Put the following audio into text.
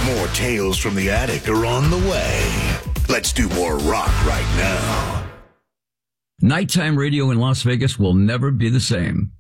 More Tales from the Attic are on the way. Let's do more rock right now. Nighttime radio in Las Vegas will never be the same.